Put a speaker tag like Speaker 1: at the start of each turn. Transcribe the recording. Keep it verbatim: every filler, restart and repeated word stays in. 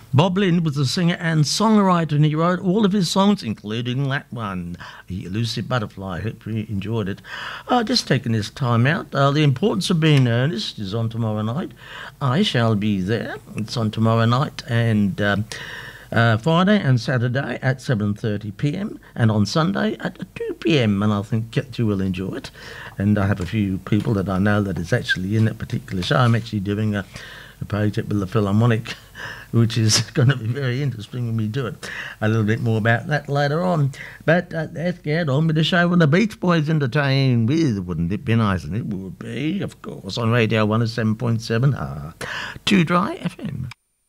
Speaker 1: Bob Lind was a singer and songwriter, and he wrote all of his songs, including that one, The Elusive Butterfly. I hope you enjoyed it. Uh, just taking this time out. Uh, the Importance of Being Earnest is on tomorrow night. I shall be there. It's on tomorrow night, and um, uh, Friday and Saturday at seven thirty p m, and on Sunday at two p m, and I think that you will enjoy it. And I have a few people that I know that is actually in that particular show. I'm actually doing a, a project with the Philharmonic, which is going to be very interesting when we do it. A little bit more about that later on. But uh, let's get on with the show when the Beach Boys entertain with Wouldn't It Be Nice? And it would be, of course, on Radio one oh seven point seven, uh, Two Dry F M.